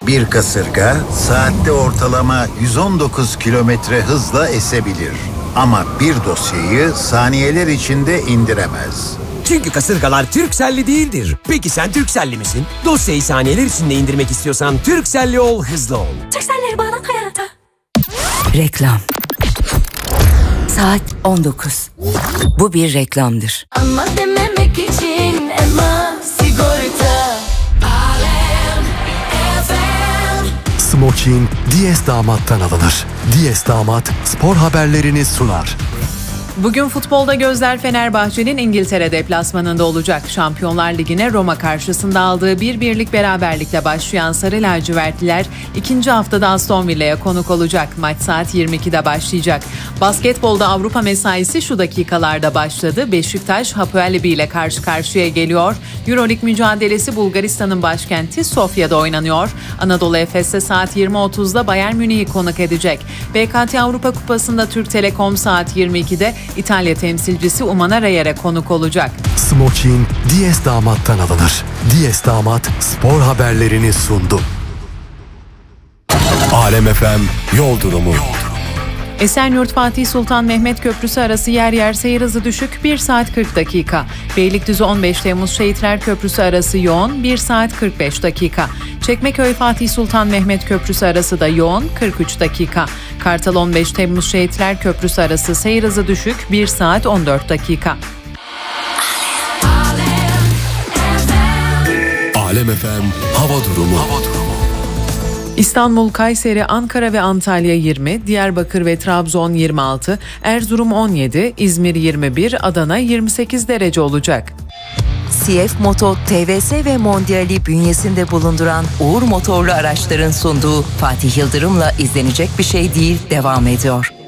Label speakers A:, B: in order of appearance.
A: Bir kasırga saatte ortalama 119 kilometre hızla esebilir. Ama bir dosyayı saniyeler içinde indiremez.
B: Çünkü kasırgalar Turkcell'li değildir. Peki sen Turkcell'li misin? Dosyayı saniyeler içinde indirmek istiyorsan Turkcell'li ol, hızlı ol.
C: Turkcell'leri bağlan hayata.
D: Reklam. Saat 19. Bu bir reklamdır.
C: Ama dememek için Ema sigorta. Alem FM.
E: Smokin Diyes Damat'tan alınır. Diyes Damat spor haberlerini sunar.
F: Bugün futbolda gözler Fenerbahçe'nin İngiltere deplasmanında olacak. Şampiyonlar Ligi'ne Roma karşısında aldığı 1-1'lik beraberlikle başlayan Sarı Lacivertliler ikinci haftada Aston Villa'ya konuk olacak. Maç saat 22'de başlayacak. Basketbolda Avrupa mesaisi şu dakikalarda başladı. Beşiktaş Hapoel ile karşı karşıya geliyor. Euroleague mücadelesi Bulgaristan'ın başkenti Sofya'da oynanıyor. Anadolu Efes'te saat 20.30'da Bayern Münih'i konuk edecek. BKT Avrupa Kupası'nda Türk Telekom saat 22'de İtalya temsilcisi Umanarayer'e konuk olacak.
E: Smokin Diyes Damat'tan alınır. Diyes Damat spor haberlerini sundu. Alem FM yol durumu.
F: Esenyurt Fatih Sultan Mehmet Köprüsü arası yer yer seyir hızı düşük 1 saat 40 dakika. Beylikdüzü 15 Temmuz Şehitler Köprüsü arası yoğun 1 saat 45 dakika. Çekmeköy Fatih Sultan Mehmet Köprüsü arası da yoğun 43 dakika. Kartal 15 Temmuz Şehitler Köprüsü arası seyir hızı düşük 1 saat 14 dakika.
E: Alem FM hava durumu.
F: İstanbul, Kayseri, Ankara ve Antalya 20, Diyarbakır ve Trabzon 26, Erzurum 17, İzmir 21, Adana 28 derece olacak.
D: CF Moto, TVS ve Mondial'i bünyesinde bulunduran Uğur motorlu araçların sunduğu Fatih Yıldırım'la izlenecek bir şey değil devam ediyor.